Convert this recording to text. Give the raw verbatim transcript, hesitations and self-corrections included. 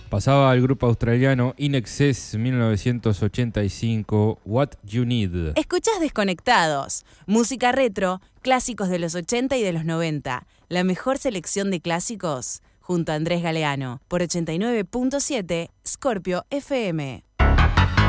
Pasaba al grupo australiano In Excess mil novecientos ochenta y cinco, What You Need. Escuchás Desconectados, música retro, clásicos de los ochenta y de los noventa. La mejor selección de clásicos junto a Andrés Galeano por ochenta y nueve punto siete Scorpio F M.